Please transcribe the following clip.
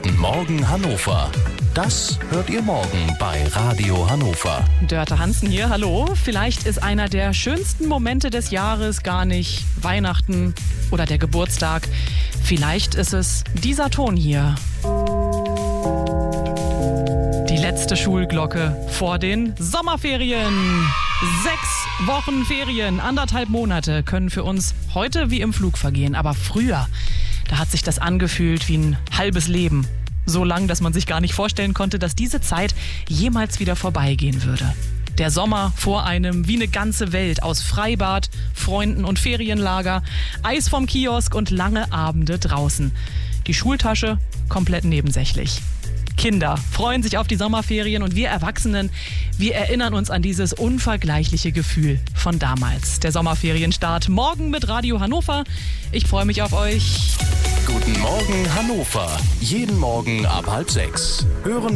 Guten Morgen Hannover. Das hört ihr morgen bei Radio Hannover. Dörte Hansen hier, hallo. Vielleicht ist einer der schönsten Momente des Jahres gar nicht Weihnachten oder der Geburtstag. Vielleicht ist es dieser Ton hier. Die letzte Schulglocke vor den Sommerferien. 6 Wochen Ferien, 1,5 Monate können für uns heute wie im Flug vergehen. Aber früher, da hat sich das angefühlt wie ein halbes Leben. So lang, dass man sich gar nicht vorstellen konnte, dass diese Zeit jemals wieder vorbeigehen würde. Der Sommer vor einem wie eine ganze Welt aus Freibad, Freunden und Ferienlager, Eis vom Kiosk und lange Abende draußen. Die Schultasche komplett nebensächlich. Kinder freuen sich auf die Sommerferien und wir Erwachsenen, wir erinnern uns an dieses unvergleichliche Gefühl von damals. Der Sommerferienstart morgen mit Radio Hannover. Ich freue mich auf euch. Guten Morgen Hannover. Jeden Morgen ab 5:30. Hören